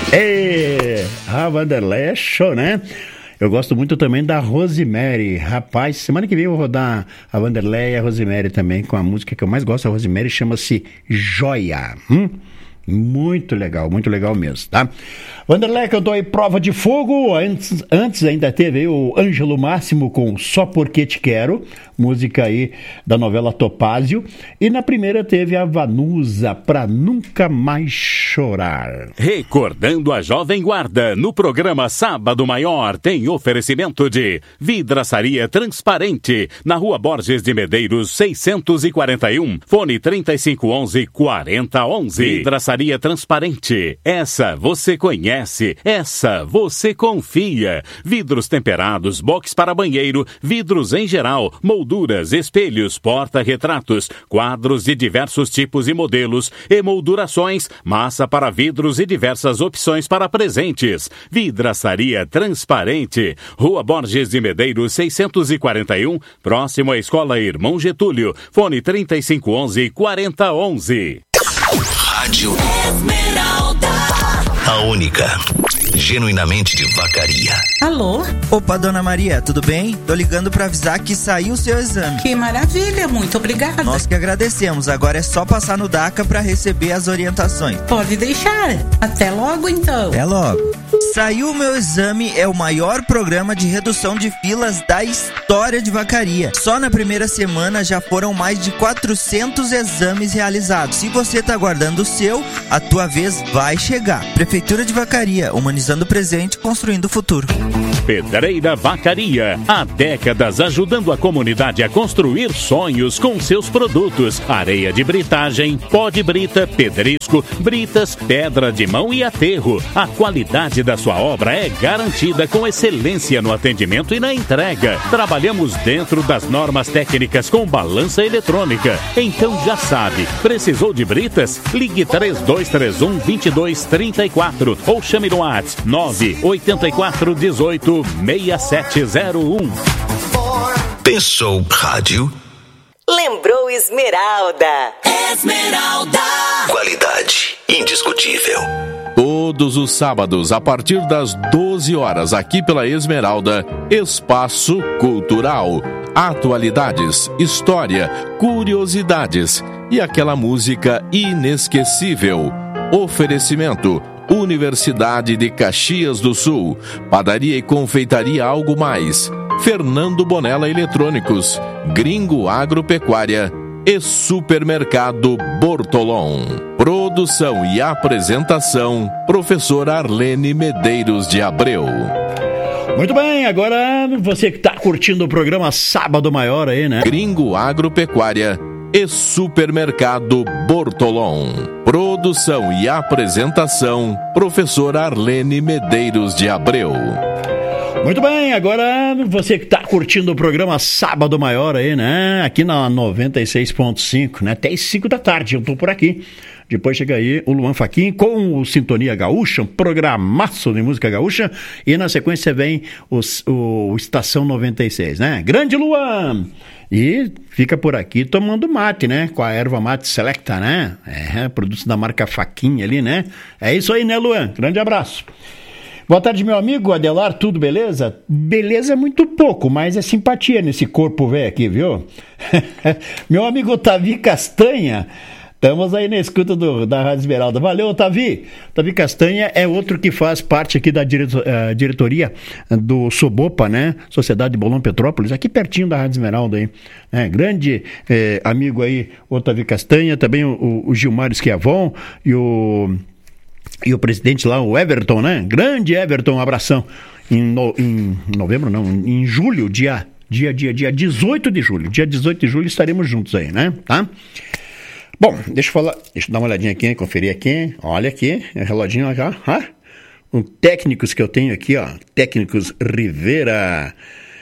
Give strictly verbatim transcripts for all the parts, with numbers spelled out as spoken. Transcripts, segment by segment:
É, a Vanderlei é show, né? Eu gosto muito também da Rosemary. Rapaz, semana que vem eu vou rodar a Vanderlei e a Rosemary também com a música que eu mais gosto. A Rosemary chama-se Joia. Hum? Muito legal, muito legal mesmo, tá? Vanderlei cantou aí Prova de Fogo. Antes, antes ainda teve aí o Ângelo Máximo com Só Porque Te Quero, música aí da novela Topázio. E na primeira teve a Vanusa, Pra Nunca Mais Chorar. Recordando a Jovem Guarda, no programa Sábado Maior tem oferecimento de Vidraçaria Transparente, na Rua Borges de Medeiros, seiscentos e quarenta e um, fone trinta e cinco onze, quarenta onze. Vidraçaria Transparente, essa você conhece. Essa você confia. Vidros temperados, box para banheiro, vidros em geral, molduras, espelhos, porta-retratos, quadros de diversos tipos e modelos, emoldurações, massa para vidros e diversas opções para presentes. Vidraçaria Transparente, Rua Borges de Medeiros, seiscentos e quarenta e um, próximo à Escola Irmão Getúlio, fone trinta e cinco onze, quarenta onze. Rádio Esmeralda, a única, genuinamente de Vacaria. Alô? Opa, dona Maria, tudo bem? Tô ligando pra avisar que saiu o seu exame. Que maravilha, muito obrigada. Nós que agradecemos, agora é só passar no DACA pra receber as orientações. Pode deixar, até logo então. Até logo. Saiu o meu exame, é o maior programa de redução de filas da história de Vacaria. Só na primeira semana já foram mais de quatrocentos exames realizados. Se você tá aguardando o seu, a tua vez vai chegar. Prefeitura de Vacaria, humanizando o presente, construindo o futuro. Pedreira Vacaria, há décadas ajudando a comunidade a construir sonhos com seus produtos. Areia de britagem, pó de brita, pedrisco, britas, pedra de mão e aterro. A qualidade da sua obra é garantida com excelência no atendimento e na entrega. Trabalhamos dentro das normas técnicas com balança eletrônica. Então já sabe, precisou de britas? Ligue três dois três um, dois dois três quatro ou chame no WhatsApp nove oito quatro um oito, seis sete zero um. Pensou rádio? Lembrou Esmeralda. Esmeralda. Qualidade indiscutível. Todos os sábados, a partir das doze horas, aqui pela Esmeralda, Espaço Cultural. Atualidades, história, curiosidades e aquela música inesquecível. Oferecimento: Universidade de Caxias do Sul, Padaria e Confeitaria Algo Mais, Fernando Bonella Eletrônicos, Gringo Agropecuária e Supermercado Bortolom. Produção e apresentação, professor Arlene Medeiros de Abreu. Muito bem, agora você que tá curtindo o programa Sábado Maior aí, né? Gringo Agropecuária e Supermercado Bortolom. Produção e apresentação, professor Arlene Medeiros de Abreu. Muito bem, agora você que tá curtindo o programa Sábado Maior aí, né? Aqui na noventa e seis ponto cinco, né? Até as cinco da tarde, eu tô por aqui. Depois chega aí o Luan Fachin com o Sintonia Gaúcha, um programaço de música gaúcha. E na sequência vem os, o Estação noventa e seis, né? Grande Luan! E fica por aqui tomando mate, né? Com a erva mate selecta, né? É, produto da marca Fachin ali, né? É isso aí, né, Luan? Grande abraço. Boa tarde, meu amigo Adelar, tudo beleza? Beleza é muito pouco, mas é simpatia nesse corpo velho aqui, viu? Meu amigo Otavi Castanha, estamos aí na escuta do, da Rádio Esmeralda. Valeu, Otavi. Otavi Castanha é outro que faz parte aqui da direto, uh, diretoria do Sobopa, né? Sociedade de Bolão Petrópolis, aqui pertinho da Rádio Esmeralda aí. É, grande eh, amigo aí, Otavi Castanha, também o, o Gilmar Schiavon e o... E o presidente lá, o Everton, né? Grande Everton, um abração. Em, no, em novembro, não, em julho, dia, dia, dia, dia dezoito de julho. Dia dezoito de julho estaremos juntos aí, né? Tá? Bom, deixa eu falar, deixa eu dar uma olhadinha aqui, conferir aqui. Olha aqui, o reloginho aqui, ó. Ah, um técnicos que eu tenho aqui, ó. Técnicos Rivera.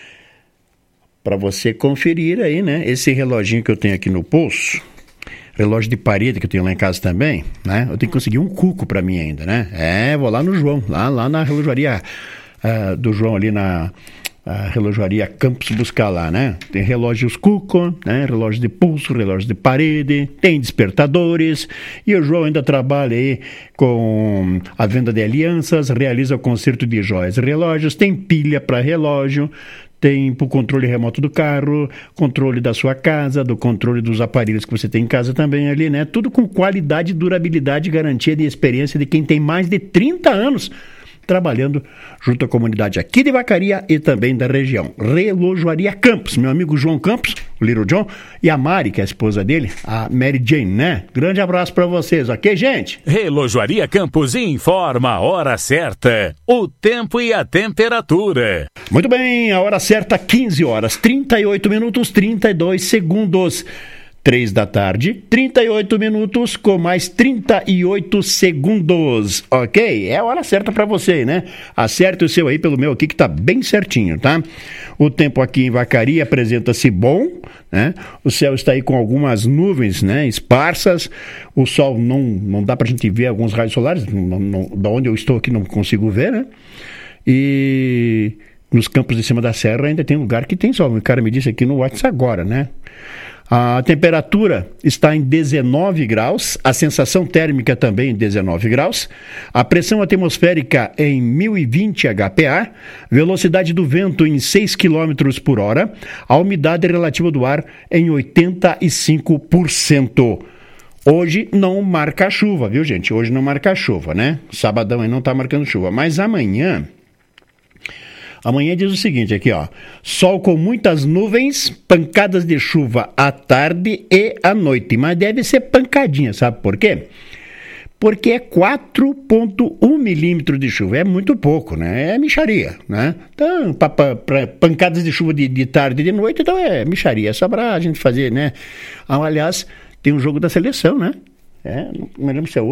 Para você conferir aí, né? Esse reloginho que eu tenho aqui no pulso. Relógio de parede que eu tenho lá em casa também, né? Eu tenho que conseguir um cuco pra mim ainda, né? É, vou lá no João, lá, lá na relojaria uh, do João ali na a relojaria Campos buscar lá, né? Tem relógios Cuco, né? Relógio de pulso, relógio de parede, tem despertadores, e o João ainda trabalha aí com a venda de alianças, realiza o conserto de joias e relógios, tem pilha para relógio, tem para o controle remoto do carro, controle da sua casa, do controle dos aparelhos que você tem em casa também ali, né? Tudo com qualidade, durabilidade, garantia de experiência de quem tem mais de trinta anos trabalhando junto à comunidade aqui de Vacaria e também da região. Relojoaria Campos, meu amigo João Campos, o Little John, e a Mari, que é a esposa dele, a Mary Jane, né? Grande abraço para vocês, ok, gente? Relojoaria Campos informa a hora certa, o tempo e a temperatura. Muito bem, a hora certa, quinze horas, trinta e oito minutos, trinta e dois segundos. Três da tarde, trinta e oito minutos com mais trinta e oito segundos, ok? É a hora certa para você, né? Acerte o seu aí pelo meu aqui que tá bem certinho, tá? O tempo aqui em Vacaria apresenta-se bom, né? O céu está aí com algumas nuvens, né? Esparsas, o sol não, não dá pra gente ver alguns raios solares, não, não, da onde eu estou aqui não consigo ver, né? E nos campos de cima da serra ainda tem lugar que tem sol, o cara me disse aqui no WhatsApp agora, né? A temperatura está em dezenove graus, a sensação térmica também em dezenove graus, a pressão atmosférica em mil e vinte H P A, velocidade do vento em seis quilômetros por hora, a umidade relativa do ar em oitenta e cinco por cento. Hoje não marca chuva, viu, gente? Hoje não marca chuva, né? Sabadão aí não está marcando chuva, mas amanhã... Amanhã diz o seguinte aqui, ó, sol com muitas nuvens, pancadas de chuva à tarde e à noite, mas deve ser pancadinha, sabe por quê? Porque é quatro vírgula um milímetros de chuva, é muito pouco, né? É mixaria, né? Então, para pancadas de chuva de, de tarde e de noite, então é mixaria, é só pra gente fazer, né? Ah, aliás, tem um jogo da seleção, né? É, não me lembro se é